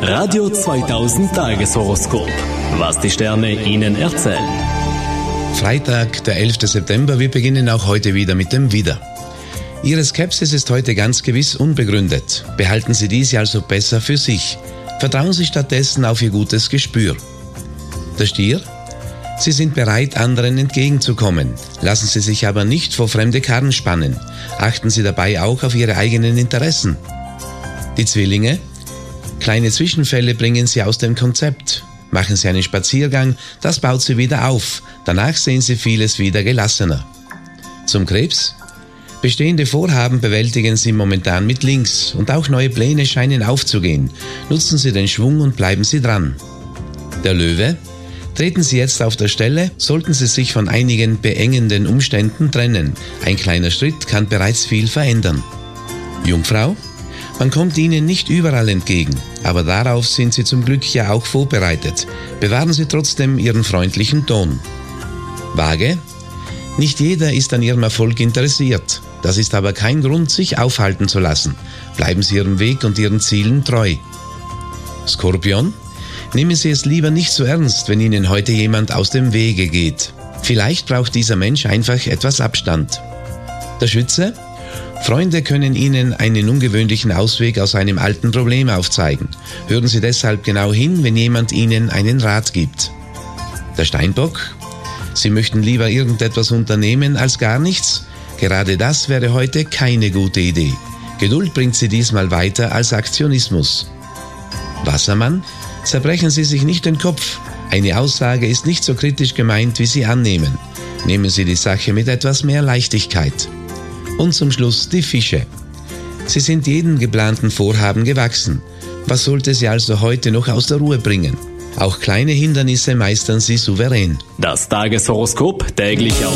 Radio 2000 Tageshoroskop. Was die Sterne Ihnen erzählen. Freitag, der 11. September. Wir beginnen auch heute wieder mit dem Widder. Ihre Skepsis ist heute ganz gewiss unbegründet. Behalten Sie diese also besser für sich. Vertrauen Sie stattdessen auf Ihr gutes Gespür. Der Stier. Sie sind bereit, anderen entgegenzukommen. Lassen Sie sich aber nicht vor fremde Karren spannen. Achten Sie dabei auch auf Ihre eigenen Interessen. Die Zwillinge. Kleine Zwischenfälle bringen Sie aus dem Konzept. Machen Sie einen Spaziergang, das baut Sie wieder auf. Danach sehen Sie vieles wieder gelassener. Zum Krebs. Bestehende Vorhaben bewältigen Sie momentan mit links und auch neue Pläne scheinen aufzugehen. Nutzen Sie den Schwung und bleiben Sie dran. Der Löwe. Treten Sie jetzt auf der Stelle, sollten Sie sich von einigen beengenden Umständen trennen. Ein kleiner Schritt kann bereits viel verändern. Jungfrau. Man kommt Ihnen nicht überall entgegen, aber darauf sind Sie zum Glück ja auch vorbereitet. Bewahren Sie trotzdem Ihren freundlichen Ton. Waage. Nicht jeder ist an Ihrem Erfolg interessiert. Das ist aber kein Grund, sich aufhalten zu lassen. Bleiben Sie Ihrem Weg und Ihren Zielen treu. Skorpion. Nehmen Sie es lieber nicht so ernst, wenn Ihnen heute jemand aus dem Wege geht. Vielleicht braucht dieser Mensch einfach etwas Abstand. Der Schütze. Freunde können Ihnen einen ungewöhnlichen Ausweg aus einem alten Problem aufzeigen. Hören Sie deshalb genau hin, wenn jemand Ihnen einen Rat gibt. Der Steinbock. Sie möchten lieber irgendetwas unternehmen als gar nichts? Gerade das wäre heute keine gute Idee. Geduld bringt Sie diesmal weiter als Aktionismus. Wassermann. Zerbrechen Sie sich nicht den Kopf. Eine Aussage ist nicht so kritisch gemeint, wie Sie annehmen. Nehmen Sie die Sache mit etwas mehr Leichtigkeit. Und zum Schluss die Fische. Sie sind jedem geplanten Vorhaben gewachsen. Was sollte Sie also heute noch aus der Ruhe bringen? Auch kleine Hindernisse meistern Sie souverän. Das Tageshoroskop täglich auf